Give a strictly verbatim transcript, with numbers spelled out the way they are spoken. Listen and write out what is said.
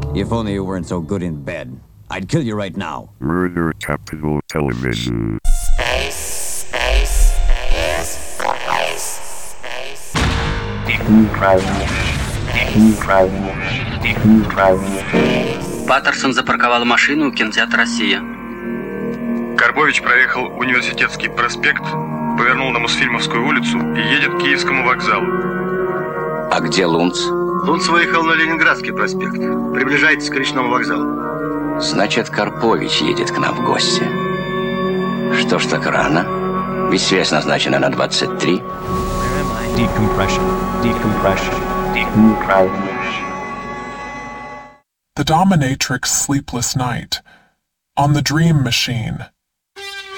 If only you weren't so good in bed. I'd kill you right now. Murder Capital Television. Space, space, is the place. Space. Паттерсон запарковал машину у кинотеатра «Россия». Карбович проехал Университетский проспект, повернул на Мосфильмовскую улицу и едет к Киевскому вокзалу. А где Лунц? Лунц выехал на Ленинградский проспект. Приближается к речному вокзалу. Значит, Карпович едет к нам в гости. Что ж так рано? Ведь связь назначена на двадцать три. Decompression. Decompression. Decompression. The Dominatrix Sleepless Night. On the Dream Machine.